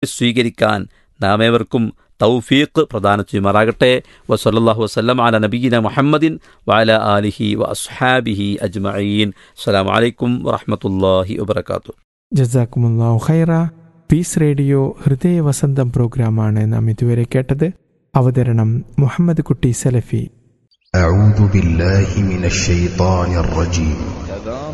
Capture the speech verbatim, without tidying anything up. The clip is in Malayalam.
സ്വീകരിക്കാൻ നാം ഏവർക്കും തൗഫീഖ് പ്രദാനം ചെയ്യുമാറാകട്ടെ. വസല്ലല്ലാഹു വസല്ലം അലാ നബിയിന മുഹമ്മദിൻ വഅലാ ആലിഹി വഅസ്ഹാബിഹി അജ്മഈൻ. അസ്സലാമു അലൈക്കും വറഹ്മത്തുള്ളാഹി വബറകാതുഹു. ജസാക്കുമുല്ലാഹു ഖൈറ. പീസ് റേഡിയോ ഹൃദയ വസന്തം പ്രോഗ്രാമാണ് നാം ഇതുവരെ കേട്ടത്. അവതരണം മുഹമ്മദ് കുട്ടി സലഫി. أعوذ بالله من الشيطان الرجيم.